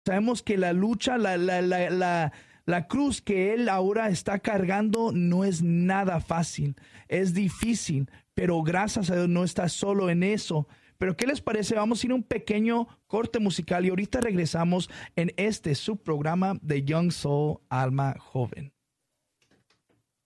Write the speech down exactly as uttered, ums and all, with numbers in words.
Sabemos que la lucha, la, la, la, la, la cruz que él ahora está cargando no es nada fácil, es difícil, pero gracias a Dios no está solo en eso. Pero ¿qué les parece? Vamos a ir a un pequeño corte musical y ahorita regresamos en este subprograma de Young Soul, Alma Joven.